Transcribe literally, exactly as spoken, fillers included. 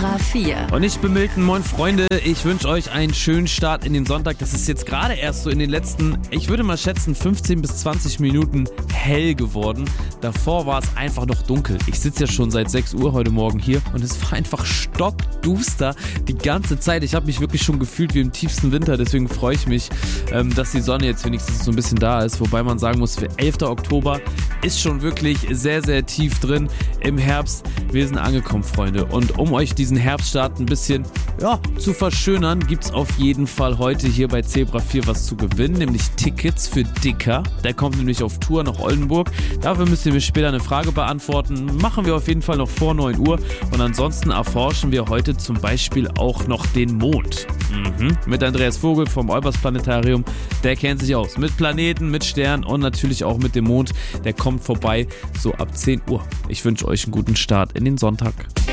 Zebra vier. Und ich bin Milton, moin Freunde, ich wünsche euch einen schönen Start in den Sonntag. Das ist jetzt gerade erst so in den letzten, ich würde mal schätzen, fünfzehn bis zwanzig Minuten hell geworden. Davor war es einfach noch dunkel. Ich sitze ja schon seit sechs Uhr heute Morgen hier und es war einfach stockduster die ganze Zeit. Ich habe mich wirklich schon gefühlt wie im tiefsten Winter, deswegen freue ich mich, dass die Sonne jetzt wenigstens so ein bisschen da ist. Wobei man sagen muss, für elften Oktober ist schon wirklich sehr, sehr tief drin im Herbst. Wir sind angekommen, Freunde. Und um euch diesen Herbststart ein bisschen ja, zu verschönern, gibt es auf jeden Fall heute hier bei Zebra vier was zu gewinnen, nämlich Tickets für Dicker. Der kommt nämlich auf Tour nach Oldenburg. Dafür müsst ihr mir später eine Frage beantworten. Machen wir auf jeden Fall noch vor neun Uhr. Und ansonsten erforschen wir heute zum Beispiel auch noch den Mond. Mhm. Mit Andreas Vogel vom Olbers Planetarium. Der kennt sich aus. Mit Planeten, mit Sternen und natürlich auch mit dem Mond. Der kommt vorbei so ab zehn Uhr. Ich wünsche euch einen guten Start in den Sonntag.